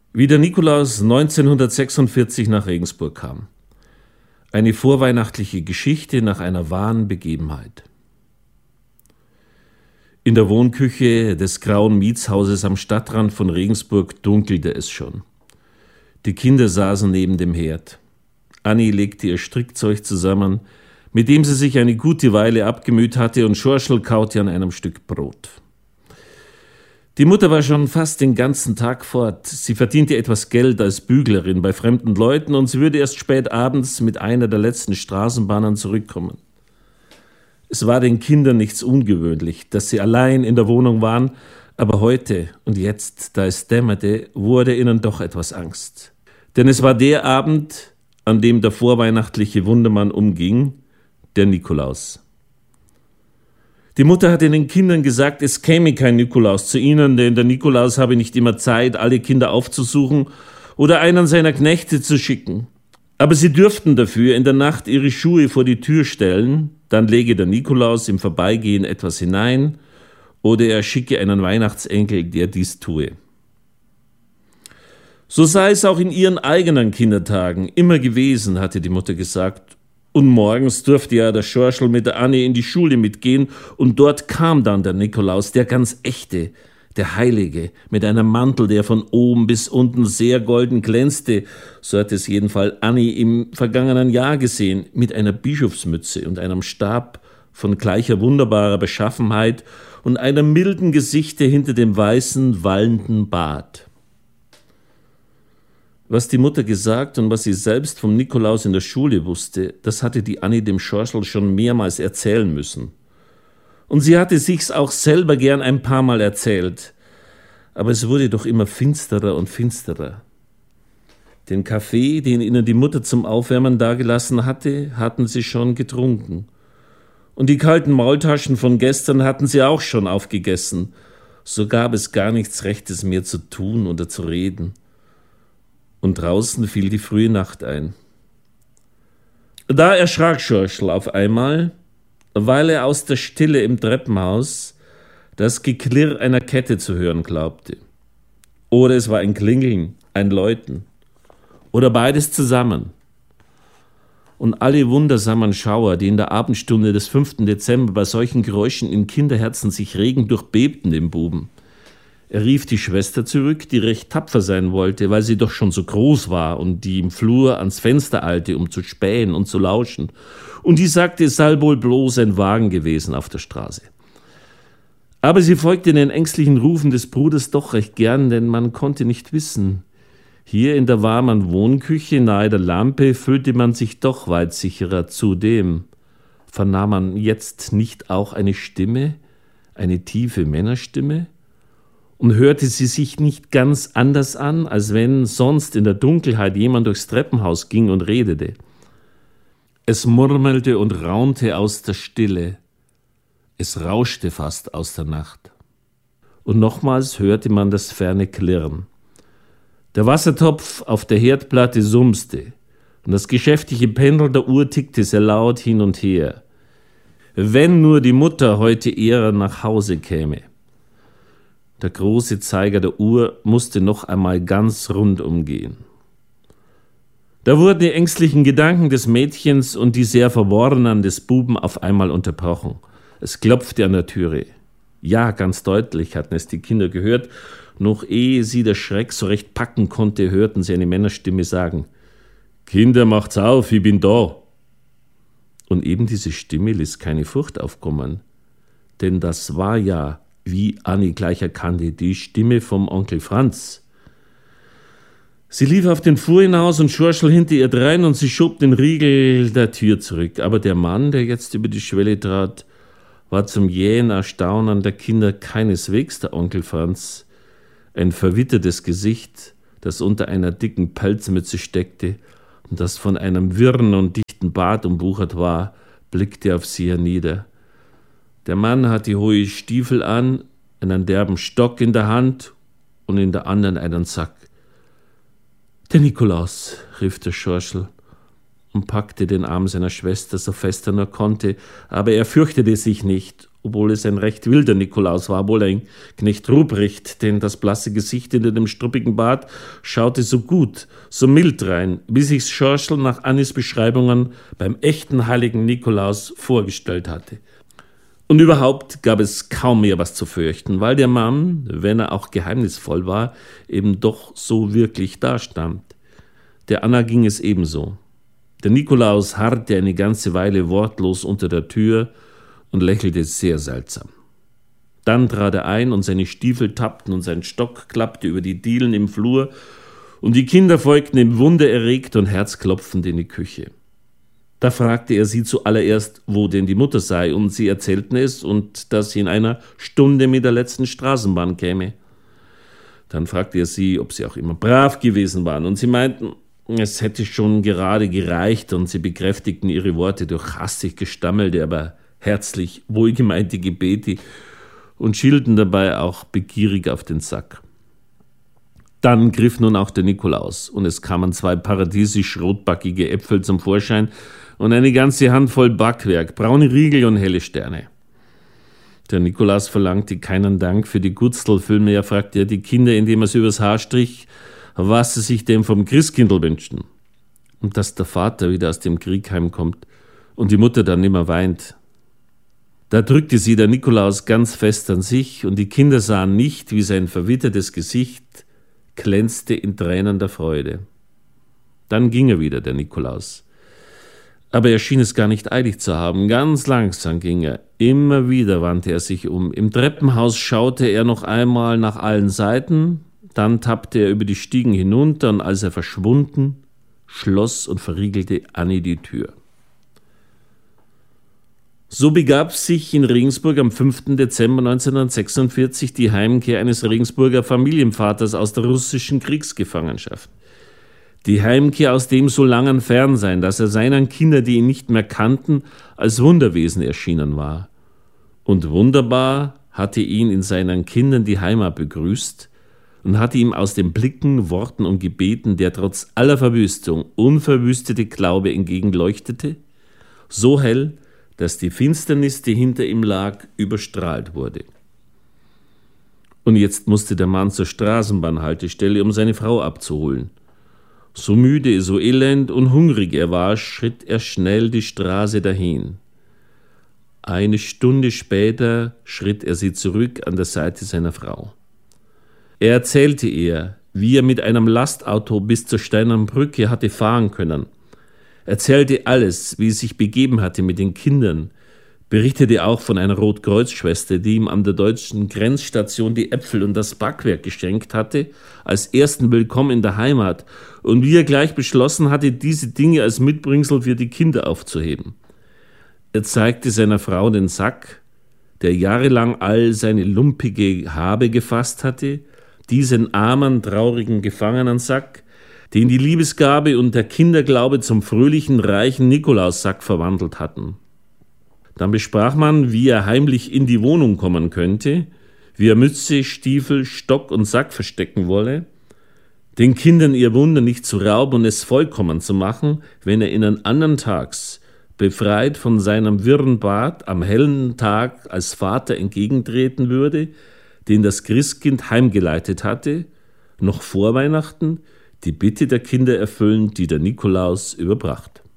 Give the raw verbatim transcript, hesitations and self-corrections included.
Wie der Nikolaus neunzehnhundertsechsundvierzig nach Regensburg kam. Eine vorweihnachtliche Geschichte nach einer wahren Begebenheit. In der Wohnküche des grauen Mietshauses am Stadtrand von Regensburg dunkelte es schon. Die Kinder saßen neben dem Herd. Anni legte ihr Strickzeug zusammen, mit dem sie sich eine gute Weile abgemüht hatte, und Schorschel kaute an einem Stück Brot. Die Mutter war schon fast den ganzen Tag fort. Sie verdiente etwas Geld als Büglerin bei fremden Leuten und sie würde erst spät abends mit einer der letzten Straßenbahnen zurückkommen. Es war den Kindern nichts ungewöhnlich, dass sie allein in der Wohnung waren, aber heute und jetzt, da es dämmerte, wurde ihnen doch etwas Angst. Denn es war der Abend, an dem der vorweihnachtliche Wundermann umging, der Nikolaus. Die Mutter hatte den Kindern gesagt, es käme kein Nikolaus zu ihnen, denn der Nikolaus habe nicht immer Zeit, alle Kinder aufzusuchen oder einen seiner Knechte zu schicken. Aber sie dürften dafür in der Nacht ihre Schuhe vor die Tür stellen, dann lege der Nikolaus im Vorbeigehen etwas hinein oder er schicke einen Weihnachtsenkel, der dies tue. So sei es auch in ihren eigenen Kindertagen immer gewesen, hatte die Mutter gesagt. Und morgens durfte ja der Schorschel mit der Anni in die Schule mitgehen und dort kam dann der Nikolaus, der ganz echte, der Heilige, mit einem Mantel, der von oben bis unten sehr golden glänzte, so hat es jedenfalls Anni im vergangenen Jahr gesehen, mit einer Bischofsmütze und einem Stab von gleicher wunderbarer Beschaffenheit und einem milden Gesichte hinter dem weißen, wallenden Bart. Was die Mutter gesagt und was sie selbst vom Nikolaus in der Schule wusste, das hatte die Anni dem Schorschel schon mehrmals erzählen müssen. Und sie hatte sich's auch selber gern ein paar Mal erzählt. Aber es wurde doch immer finsterer und finsterer. Den Kaffee, den ihnen die Mutter zum Aufwärmen dagelassen hatte, hatten sie schon getrunken. Und die kalten Maultaschen von gestern hatten sie auch schon aufgegessen. So gab es gar nichts Rechtes mehr zu tun oder zu reden. Und draußen fiel die frühe Nacht ein. Da erschrak Schorschel auf einmal, weil er aus der Stille im Treppenhaus das Geklirr einer Kette zu hören glaubte. Oder es war ein Klingeln, ein Läuten. Oder beides zusammen. Und alle wundersamen Schauer, die in der Abendstunde des fünften Dezember bei solchen Geräuschen in Kinderherzen sich regen, durchbebten den Buben. Er rief die Schwester zurück, die recht tapfer sein wollte, weil sie doch schon so groß war und die im Flur ans Fenster eilte, um zu spähen und zu lauschen. Und die sagte, es sei wohl bloß ein Wagen gewesen auf der Straße. Aber sie folgte den ängstlichen Rufen des Bruders doch recht gern, denn man konnte nicht wissen. Hier in der warmen Wohnküche nahe der Lampe fühlte man sich doch weit sicherer. Zudem vernahm man jetzt nicht auch eine Stimme, eine tiefe Männerstimme? Und hörte sie sich nicht ganz anders an, als wenn sonst in der Dunkelheit jemand durchs Treppenhaus ging und redete. Es murmelte und raunte aus der Stille. Es rauschte fast aus der Nacht. Und nochmals hörte man das ferne Klirren. Der Wassertopf auf der Herdplatte sumste und das geschäftige Pendel der Uhr tickte sehr laut hin und her. Wenn nur die Mutter heute eher nach Hause käme. Der große Zeiger der Uhr musste noch einmal ganz rund umgehen. Da wurden die ängstlichen Gedanken des Mädchens und die sehr verworrenen des Buben auf einmal unterbrochen. Es klopfte an der Türe. Ja, ganz deutlich hatten es die Kinder gehört. Noch ehe sie der Schreck so recht packen konnte, hörten sie eine Männerstimme sagen: »Kinder, macht's auf, ich bin da!« Und eben diese Stimme ließ keine Furcht aufkommen. Denn das war ja, wie Anni gleich erkannte, die Stimme vom Onkel Franz. Sie lief auf den Flur hinaus und Schorschel hinter ihr drein und sie schob den Riegel der Tür zurück. Aber der Mann, der jetzt über die Schwelle trat, war zum jähen Erstaunen der Kinder keineswegs der Onkel Franz. Ein verwittertes Gesicht, das unter einer dicken Pelzmütze steckte und das von einem wirren und dichten Bart umwuchert war, blickte auf sie hernieder. Der Mann hatte hohe Stiefel an, einen derben Stock in der Hand und in der anderen einen Sack. »Der Nikolaus«, rief der Schorschel und packte den Arm seiner Schwester so fest er nur konnte, aber er fürchtete sich nicht obwohl es ein recht wilder Nikolaus war, wohl ein Knecht Ruprecht, denn das blasse Gesicht hinter dem struppigen Bart schaute so gut, so mild rein, wie sich's Schorschel nach Annis Beschreibungen beim echten heiligen Nikolaus vorgestellt hatte. Und überhaupt gab es kaum mehr was zu fürchten, weil der Mann, wenn er auch geheimnisvoll war, eben doch so wirklich dastand. Der Anna ging es ebenso. Der Nikolaus harrte eine ganze Weile wortlos unter der Tür und lächelte sehr seltsam. Dann trat er ein und seine Stiefel tappten und sein Stock klappte über die Dielen im Flur und die Kinder folgten ihm wundererregt und herzklopfend in die Küche. Da fragte er sie zuallererst, wo denn die Mutter sei, und sie erzählten es und dass sie in einer Stunde mit der letzten Straßenbahn käme. Dann fragte er sie, ob sie auch immer brav gewesen waren, und sie meinten, es hätte schon gerade gereicht, und sie bekräftigten ihre Worte durch hastig gestammelte, aber herzlich wohlgemeinte Gebete und schielten dabei auch begierig auf den Sack. Dann griff nun auch der Nikolaus, und es kamen zwei paradiesisch-rotbackige Äpfel zum Vorschein und eine ganze Handvoll Backwerk, braune Riegel und helle Sterne. Der Nikolaus verlangte keinen Dank für die Gutstel, vielmehr fragte er die Kinder, indem er sie übers Haar strich, was sie sich denn vom Christkindl wünschten. Und dass der Vater wieder aus dem Krieg heimkommt und die Mutter dann nimmer weint. Da drückte sie der Nikolaus ganz fest an sich, und die Kinder sahen nicht, wie sein verwittertes Gesicht glänzte in Tränen der Freude. Dann ging er wieder, der Nikolaus. Aber er schien es gar nicht eilig zu haben. Ganz langsam ging er. Immer wieder wandte er sich um. Im Treppenhaus schaute er noch einmal nach allen Seiten, dann tappte er über die Stiegen hinunter, und als er verschwunden, schloss und verriegelte Anni die Tür. So begab sich in Regensburg am fünften Dezember neunzehnhundertsechsundvierzig die Heimkehr eines Regensburger Familienvaters aus der russischen Kriegsgefangenschaft. Die Heimkehr aus dem so langen Fernsein, dass er seinen Kindern, die ihn nicht mehr kannten, als Wunderwesen erschienen war. Und wunderbar hatte ihn in seinen Kindern die Heimat begrüßt und hatte ihm aus den Blicken, Worten und Gebeten der trotz aller Verwüstung unverwüstete Glaube entgegenleuchtete, so hell, dass die Finsternis, die hinter ihm lag, überstrahlt wurde. Und jetzt musste der Mann zur Straßenbahnhaltestelle, um seine Frau abzuholen. So müde, so elend und hungrig er war, schritt er schnell die Straße dahin. Eine Stunde später schritt er sie zurück an der Seite seiner Frau. Er erzählte ihr, wie er mit einem Lastauto bis zur Steinernen Brücke hatte fahren können, erzählte alles, wie es sich begeben hatte mit den Kindern, berichtete auch von einer Rotkreuzschwester, die ihm an der deutschen Grenzstation die Äpfel und das Backwerk geschenkt hatte, als ersten Willkommen in der Heimat, und wie er gleich beschlossen hatte, diese Dinge als Mitbringsel für die Kinder aufzuheben. Er zeigte seiner Frau den Sack, der jahrelang all seine lumpige Habe gefasst hatte, diesen armen, traurigen Gefangenensack, den die Liebesgabe und der Kinderglaube zum fröhlichen, reichen Nikolaussack verwandelt hatten. Dann besprach man, wie er heimlich in die Wohnung kommen könnte, wie er Mütze, Stiefel, Stock und Sack verstecken wolle, den Kindern ihr Wunder nicht zu rauben und es vollkommen zu machen, wenn er ihnen andern Tags, befreit von seinem wirren Bart, am hellen Tag als Vater entgegentreten würde, den das Christkind heimgeleitet hatte, noch vor Weihnachten die Bitte der Kinder erfüllen, die der Nikolaus überbracht.